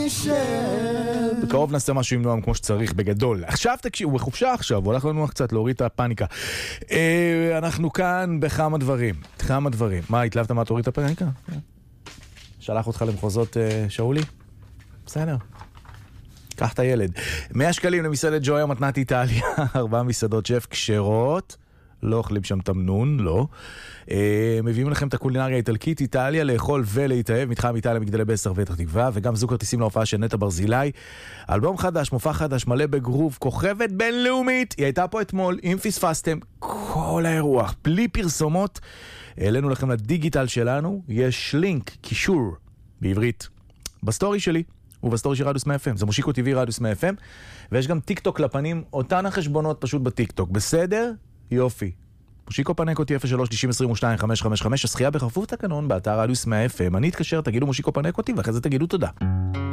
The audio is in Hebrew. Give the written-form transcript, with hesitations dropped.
בקרוב נעשה משהו עם נועם כמו שצריך, בגדול. עכשיו תקשיב, הוא בחופשה עכשיו, הוא הולך לנו קצת להוריד את הפאניקה. אנחנו כאן בכמה דברים. מה, התלהבת מה תוריד את הפאניקה? שלח אותך למחוזות שאולי? בסדר. קח את הילד. 100 שקלים למסעדת ג'ויה מתנת איטליה, 4 מסעדות שף כשרות, לא אוכלים שם תמנון, לא. מביאים לכם את הקולינריה האיטלקית, איטליה, לאכול ולהתאהב, מתחם איטליה מגדלי בסר ופתח תקווה, וגם זוג כרטיסים להופעה של נטע ברזילי. אלבום חדש, מופע חדש, מלא בגרוב, כוכבת בינלאומית, היא הייתה פה אתמול, אם פספסתם, כל האירוח, בלי פרסומות, העלינו לכם לדיגיטל שלנו, יש לינק, קישור, בעברית, בסטורי שלי, ובסטורי של רדיוס מ-FM, זה מושיקו טבעי רדיוס מ-FM, ויש גם טיק טוק לפנים, אותן החשבונות פשוט בטיק טוק, בסדר? יופי. מושיקו פנק אותי 03-90-22-555, השחייה בכפוף תקנון באתר רדיוס 100 FM. אני אתקשר, תגידו מושיקו פנק אותי, ואחרי זה תגידו תודה.